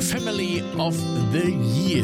Family of the Year.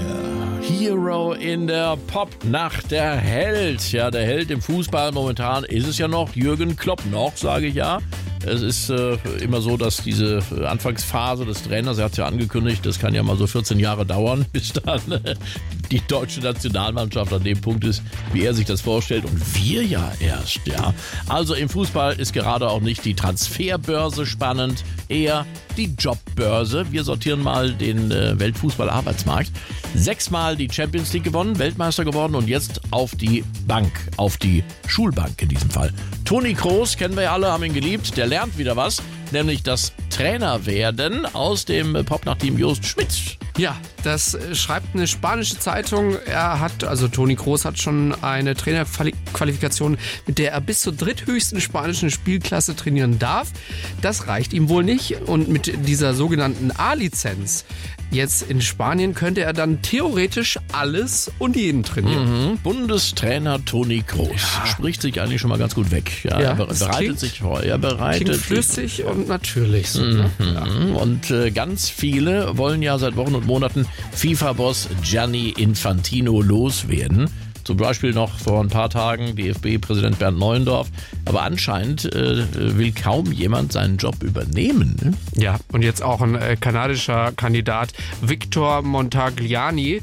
Hero in der Popnacht, der Held. Ja, der Held im Fußball momentan ist es ja noch Jürgen Klopp. Noch, sage ich ja. Es ist immer so, dass diese Anfangsphase des Trainers, er hat es ja angekündigt, das kann ja mal so 14 Jahre dauern, bis dann die deutsche Nationalmannschaft an dem Punkt ist, wie er sich das vorstellt. Und wir ja erst, ja. Also im Fußball ist gerade auch nicht die Transferbörse spannend, eher die Jobbörse. Wir sortieren mal den Weltfußball-Arbeitsmarkt. 6-mal die Champions League gewonnen, Weltmeister geworden und jetzt auf die Bank, auf die Schulbank in diesem Fall. Toni Kroos kennen wir ja alle, haben ihn geliebt. Der lernt wieder was, nämlich das Trainerwerden aus dem Popnacht-Team Jost Schmidt. Ja, das schreibt eine spanische Zeitung. Toni Kroos hat schon eine Trainerqualifikation, mit der er bis zur dritthöchsten spanischen Spielklasse trainieren darf. Das reicht ihm wohl nicht und mit dieser sogenannten A-Lizenz jetzt in Spanien könnte er dann theoretisch alles und jeden trainieren. Bundestrainer Toni Kroos spricht sich eigentlich schon mal ganz gut weg. Ja, er bereitet sich vor. Klingt flüssig und natürlich. So, ne? Und ganz viele wollen ja seit Wochen und Monaten FIFA-Boss Gianni Infantino loswerden. Zum Beispiel noch vor ein paar Tagen DFB-Präsident Bernd Neuendorf. Aber anscheinend will kaum jemand seinen Job übernehmen. Ne? Ja, und jetzt auch ein kanadischer Kandidat, Victor Montagliani.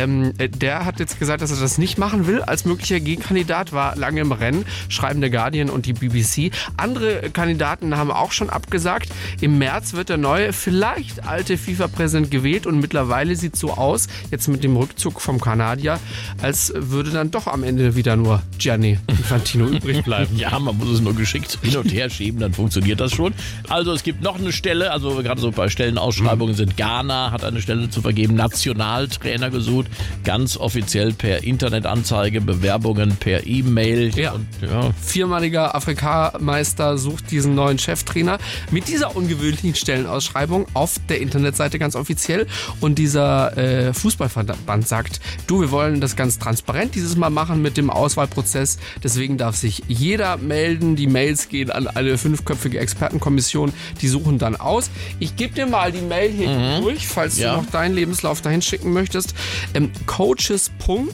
Der hat jetzt gesagt, dass er das nicht machen will. Als möglicher Gegenkandidat war lange im Rennen, schreiben der Guardian und die BBC. Andere Kandidaten haben auch schon abgesagt. Im März wird der neue, vielleicht alte FIFA-Präsident gewählt. Und mittlerweile sieht es so aus, jetzt mit dem Rückzug vom Kanadier, als würde dann doch am Ende wieder nur Gianni Infantino übrig bleiben. Ja, man muss es nur geschickt hin und her schieben, dann funktioniert das schon. Also es gibt noch eine Stelle, also gerade so bei Stellenausschreibungen sind Ghana, hat eine Stelle zu vergeben, Nationaltrainer gesucht, ganz offiziell per Internetanzeige, Bewerbungen per E-Mail. Ja. Viermaliger Afrikameister sucht diesen neuen Cheftrainer mit dieser ungewöhnlichen Stellenausschreibung auf der Internetseite ganz offiziell. Und dieser Fußballverband sagt, wir wollen das ganz transparent dieses Mal machen mit dem Auswahlprozess. Deswegen darf sich jeder melden. Die Mails gehen an eine 5-köpfige Expertenkommission. Die suchen dann aus. Ich gebe dir mal die Mail hier durch, falls du noch deinen Lebenslauf dahin schicken möchtest. Coaches.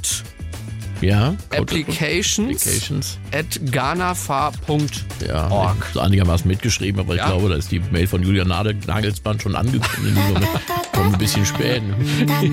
Applications at ghanafa.org. So einigermaßen mitgeschrieben, aber ich glaube, da ist die Mail von Julian Nagelsmann schon angekommen. Kommt ein bisschen spät.